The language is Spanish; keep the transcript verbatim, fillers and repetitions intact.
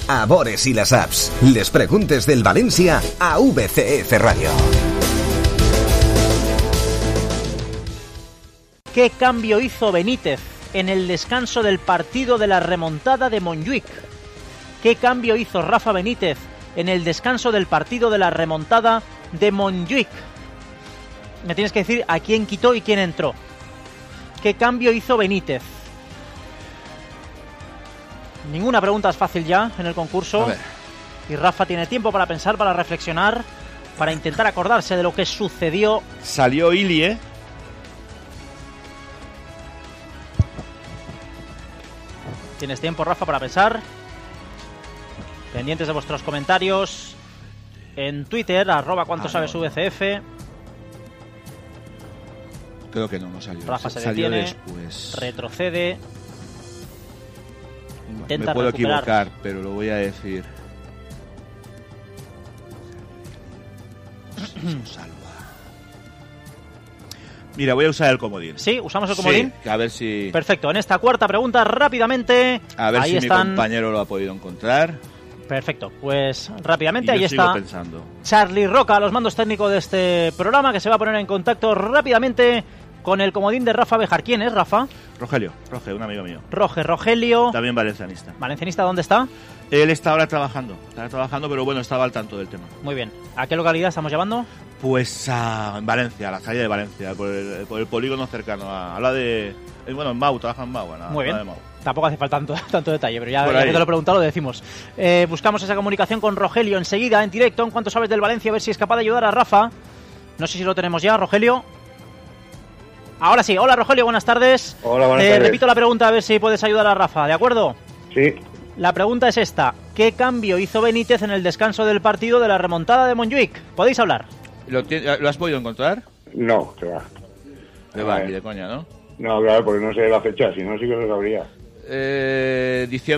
a Bores y las apps. Les preguntes del Valencia a V C F Radio. ¿Qué cambio hizo Benítez en el descanso del partido de la remontada de Montjuïc? ¿Qué cambio hizo Rafa Benítez en el descanso del partido de la remontada de Montjuïc? Me tienes que decir a quién quitó y quién entró. ¿Qué cambio hizo Benítez? Ninguna pregunta es fácil ya en el concurso. Y Rafa tiene tiempo para pensar, para reflexionar, para intentar acordarse de lo que sucedió. Salió Ilie. Tienes tiempo, Rafa, para pensar. Pendientes de vuestros comentarios en Twitter, arroba cuánto ah, sabes no, V C F. Creo que no, no salió. Rafa se salió detiene, después. Retrocede. Intenta Me puedo recuperar. equivocar, pero lo voy a decir. Salva. Mira, voy a usar el comodín. ¿Sí? ¿Usamos el comodín? Sí, a ver si... Perfecto. En esta cuarta pregunta, rápidamente. A ver ahí si están... mi compañero lo ha podido encontrar. Perfecto. Pues rápidamente, y ahí yo sigo está pensando. Charlie Roca, a los mandos técnicos de este programa, que se va a poner en contacto rápidamente con el comodín de Rafa Bejar. ¿Quién es, Rafa? Rogelio, Roge, un amigo mío. Roge, Rogelio. También valencianista. ¿Valencianista dónde está? Él está ahora trabajando. Está trabajando, pero bueno, estaba al tanto del tema. Muy bien. ¿A qué localidad estamos llevando? Pues a en Valencia, a la salida de Valencia, por el, por el polígono cercano. A, habla de... eh, Bueno, en Mau, trabaja en Mau. En, Muy bien. De Mau. Tampoco hace falta tanto, tanto detalle, pero ya, ya que te lo he preguntado lo decimos. Eh, buscamos esa comunicación con Rogelio enseguida, en directo, en cuanto sabes del Valencia, a ver si es capaz de ayudar a Rafa. No sé si lo tenemos ya, Rogelio. Ahora sí. Hola, Rogelio, buenas tardes. Hola, buenas eh, tardes. Repito la pregunta, a ver si puedes ayudar a Rafa, ¿de acuerdo? Sí. La pregunta es esta. ¿Qué cambio hizo Benítez en el descanso del partido de la remontada de Montjuïc? ¿Podéis hablar? ¿Lo, ¿Lo has podido encontrar? No, que va. De va, ni de coña, ¿no? No, claro, porque no sé la fecha, si no sí que lo sabría. Eh, diciembre